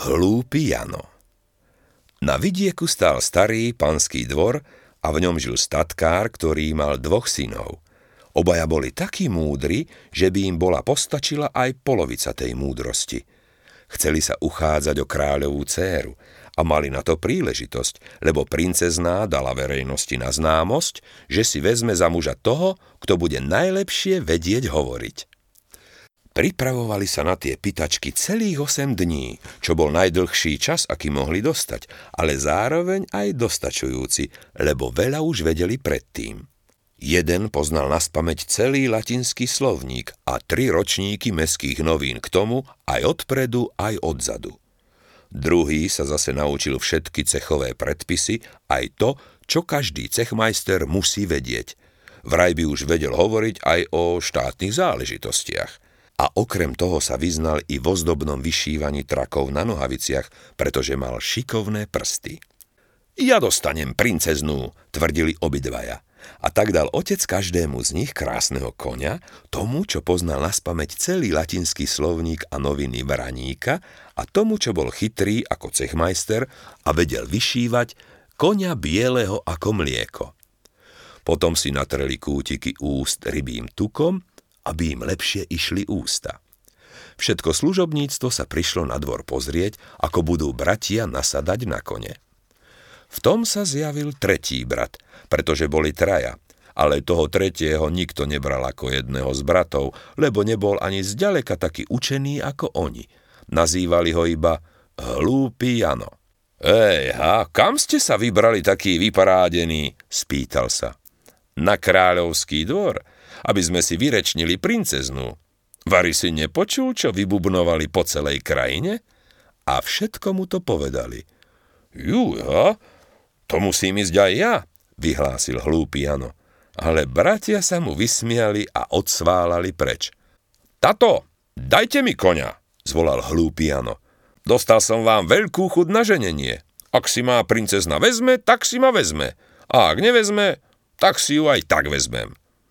Hlúpy Jano. Na vidieku stál starý panský dvor a v ňom žil statkár, ktorý mal 2 synov. Obaja boli takí múdri, že by im bola postačila aj polovica tej múdrosti. Chceli sa uchádzať o kráľovú dcéru a mali na to príležitosť, lebo princezná dala verejnosti na známosť, že si vezme za muža toho, kto bude najlepšie vedieť hovoriť. Pripravovali sa na tie pýtačky celých 8 dní, čo bol najdlhší čas, aký mohli dostať, ale zároveň aj dostačujúci, lebo veľa už vedeli predtým. Jeden poznal naspamäť celý latinský slovník a 3 ročníky mestských novín k tomu, aj odpredu, aj odzadu. Druhý sa zase naučil všetky cechové predpisy, aj to, čo každý cechmajster musí vedieť. Vraj by už vedel hovoriť aj o štátnych záležitostiach. A okrem toho sa vyznal i v ozdobnom vyšívaní trakov na nohaviciach, pretože mal šikovné prsty. Ja dostanem princeznú, tvrdili obidvaja. A tak dal otec každému z nich krásneho koňa, tomu, čo poznal naspamäť celý latinský slovník a noviny Vraníka, a tomu, čo bol chytrý ako cechmajster a vedel vyšívať, koňa bieleho ako mlieko. Potom si natreli kútiky úst rybím tukom, aby im lepšie išli ústa. Všetko služobníctvo sa prišlo na dvor pozrieť, ako budú bratia nasadať na kone. V tom sa zjavil tretí brat, pretože boli 3, ale toho tretieho nikto nebral ako jedného z bratov, lebo nebol ani zďaleka taký učený ako oni. Nazývali ho iba Hlúpy Jano. Kam ste sa vybrali taký vyparádení? Spýtal sa. Na kráľovský dvor, aby sme si vyrečnili princeznú. Vari si nepočul, čo vybubnovali po celej krajine? A všetko mu to povedali. Júha, to musím ísť aj ja, vyhlásil Hlúpy Jano. Ale bratia sa mu vysmiali a odsválali preč. Tato, dajte mi koňa, zvolal Hlúpy Jano. Dostal som vám veľkú chuť na ženenie. Ak si ma princezna vezme, tak si ma vezme. A ak nevezme, tak si ju aj tak vezmem.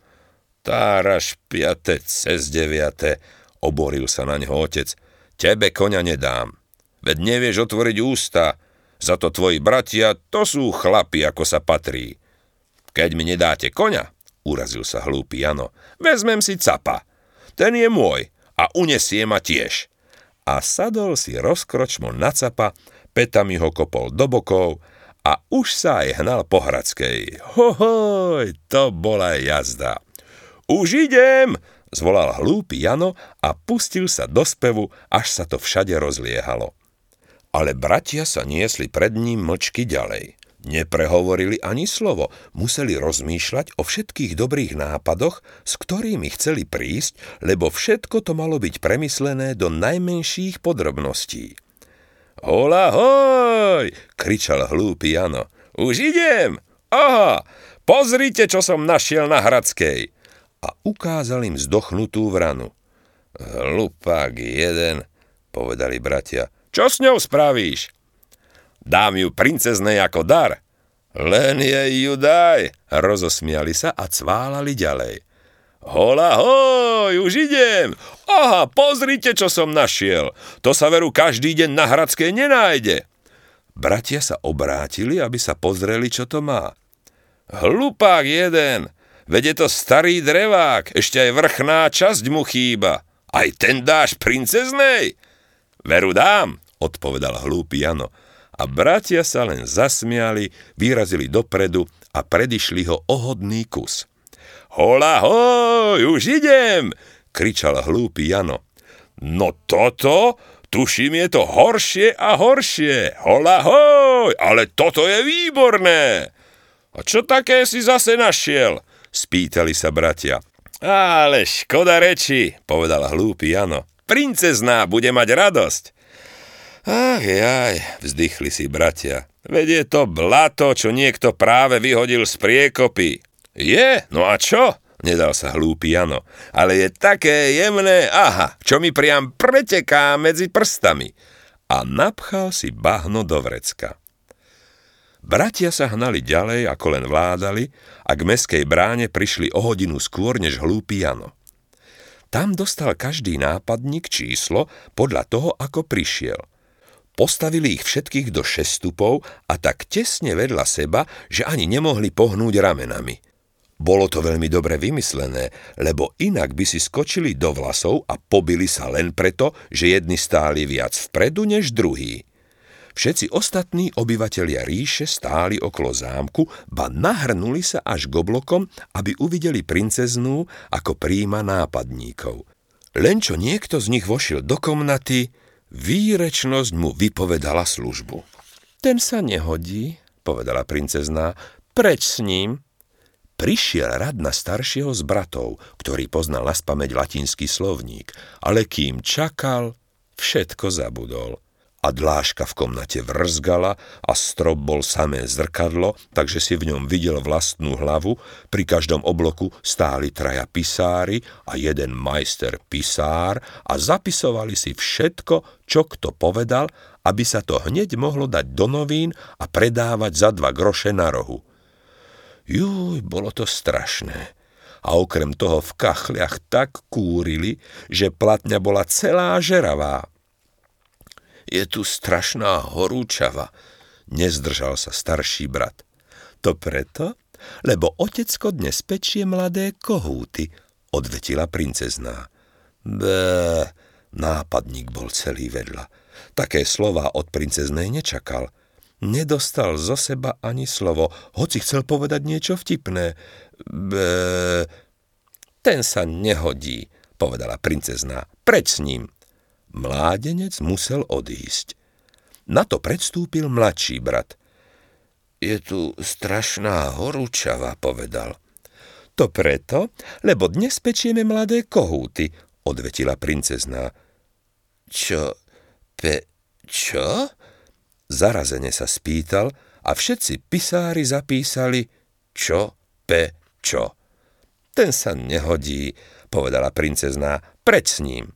Táraš 5 cez 9, oboril sa na ňo otec. Tebe koňa nedám. Veď nevieš otvoriť ústa. Za to tvoji bratia, to sú chlapi, ako sa patrí. Keď mi nedáte koňa, urazil sa Hlúpy Jano, vezmem si capa. Ten je môj a unesie ma tiež. A sadol si rozkročmo na capa, pätami ho kopol do bokov a už sa aj hnal po Hradskej. Hohoj, to bola jazda. Už idem, zvolal Hlúpy Jano a pustil sa do spevu, až sa to všade rozliehalo. Ale bratia sa niesli pred ním mlčky ďalej. Neprehovorili ani slovo, museli rozmýšľať o všetkých dobrých nápadoch, s ktorými chceli prísť, lebo všetko to malo byť premyslené do najmenších podrobností. Hola hoj, kričal Hlúpy Jano. Už idem, aha, pozrite, čo som našiel na Hradskej. A ukázal im zdochnutú vranu. Hlupák jeden, povedali bratia. Čo s ňou spravíš? Dám ju princeznej ako dar. Len jej ju daj, rozosmiali sa a cválali ďalej. Hola hoj, už idem. Aha, pozrite, čo som našiel. To sa veru každý deň na Hradskej nenájde. Bratia sa obrátili, aby sa pozreli, čo to má. Hlupák jeden. Veď je to starý drevák, ešte aj vrchná časť mu chýba. Aj ten dáš princeznej? Veru dám, odpovedal Hlúpy Jano. A bratia sa len zasmiali, vyrazili dopredu a predišli ho ohodný kus. Hola hoj, už idem, kričal Hlúpy Jano. No toto, tuším, je to horšie a horšie. Hola hoj, ale toto je výborné. A čo také si zase našiel? Spýtali sa bratia. Ale škoda reči, povedal Hlúpy Jano. Princezná bude mať radosť. Ach jaj, vzdychli si bratia. Veď je to blato, čo niekto práve vyhodil z priekopy. Je, no a čo? Nedal sa Hlúpy Jano. Ale je také jemné, aha, čo mi priam preteká medzi prstami. A napchal si bahno do vrecka. Bratia sa hnali ďalej, ako len vládali, a k mestskej bráne prišli o hodinu skôr než Hlúpy Jano. Tam dostal každý nápadník číslo podľa toho, ako prišiel. Postavili ich všetkých do 6 stupov a tak tesne vedľa seba, že ani nemohli pohnúť ramenami. Bolo to veľmi dobre vymyslené, lebo inak by si skočili do vlasov a pobili sa len preto, že jedni stáli viac vpredu než druhí. Všetci ostatní obyvatelia ríše stáli okolo zámku, ba nahrnuli sa až k oblokom, aby uvideli princeznú, ako prijíma nápadníkov. Len čo niekto z nich vošiel do komnaty, výrečnosť mu vypovedala službu. Ten sa nehodí, povedala princezná, preč s ním. Prišiel rad na staršieho z bratov, ktorý poznal naspamäť latinský slovník, ale kým čakal, všetko zabudol. A dláška v komnate vrzgala a strop bol samé zrkadlo, takže si v ňom videl vlastnú hlavu. Pri každom obloku stáli 3 pisári a 1 majster pisár a zapisovali si všetko, čo kto povedal, aby sa to hneď mohlo dať do novín a predávať za 2 groše na rohu. Júj, bolo to strašné. A okrem toho v kachliach tak kúrili, že platňa bola celá žeravá. Je tu strašná horúčava, nezdržal sa starší brat. To preto, lebo otecko dnes pečie mladé kohúty, odvetila princezná. Nápadník bol celý vedľa. Také slová od princeznej nečakal. Nedostal zo seba ani slovo, hoci chcel povedať niečo vtipné. Ten sa nehodí, povedala princezná. Preč s ním. Mládenec musel odísť. Na to predstúpil mladší brat. Je tu strašná horúčava, povedal. To preto, lebo dnes pečieme mladé kohúty, odvetila princezná. Čo? Zarazene sa spýtal a všetci pisári zapísali čo? Ten sa nehodí, povedala princezná. Preč s ním.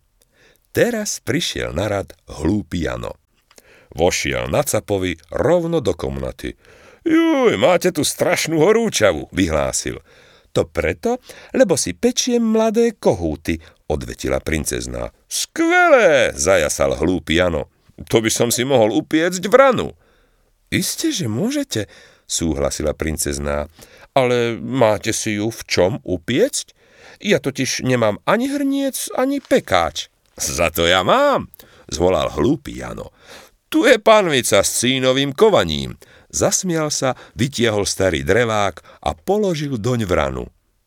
Teraz prišiel na rad hlúpy Jano. Vošiel na capovi rovno do komnaty. Juj, máte tu strašnú horúčavu, vyhlásil. To preto, lebo si pečiem mladé kohúty, odvetila princezná. Skvelé, zajasal hlúpy Jano. To by som si mohol upiecť v ranu. Isté, že môžete, súhlasila princezná. Ale máte si ju v čom upiecť? Ja totiž nemám ani hrniec, ani pekáč. Za to ja mám, zvolal hlúpy Jano. Tu je panvica s cínovým kovaním. Zasmial sa, vytiahol starý drevák a položil doň vranu.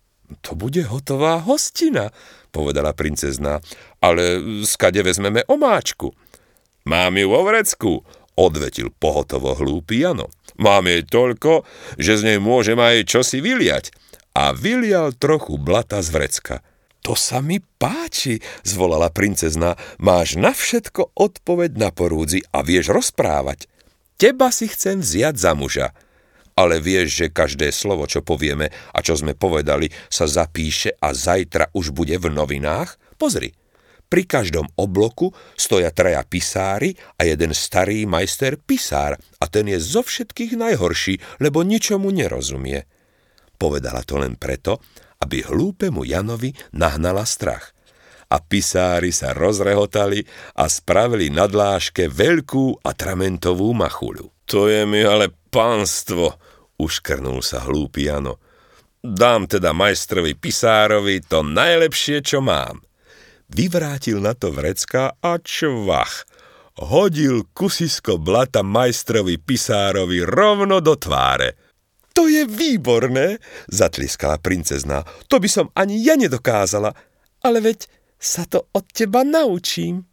To bude hotová hostina, povedala princezná, ale skade vezmeme omáčku. Mám ju vo vrecku, odvetil pohotovo hlúpy Jano. Mám jej toľko, že z nej môžem aj čosi vyliať. A vylial trochu blata z vrecka. To sa mi páči, zvolala princezná. Máš na všetko odpoveď na porúdzi a vieš rozprávať. Teba si chcem vziať za muža. Ale vieš, že každé slovo, čo povieme a čo sme povedali, sa zapíše a zajtra už bude v novinách? Pozri, pri každom obloku stoja 3 pisári a 1 starý majster pisár a ten je zo všetkých najhorší, lebo ničomu nerozumie. Povedala to len preto, aby hlúpemu Janovi nahnala strach. A pisári sa rozrehotali a spravili na dláške veľkú atramentovú machuľu. To je mi ale pánstvo, uškrnul sa hlúpy Jano. Dám teda majstrovi pisárovi to najlepšie, čo mám. Vyvrátil na to vrecka a čvach. Hodil kusisko blata majstrovi pisárovi rovno do tváre. To je výborné, zatliskala princezná. To by som ani ja nedokázala, ale veď sa to od teba naučím.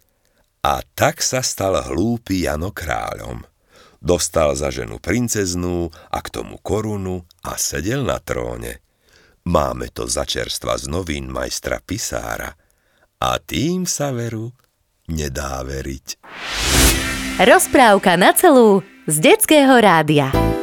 A tak sa stal hlúpy Jano kráľom. Dostal za ženu princeznú a k tomu korunu a sedel na tróne. Máme to za čerstva z novín majstra pisára. A tým sa veru nedá veriť. Rozprávka na celú z Detského rádia.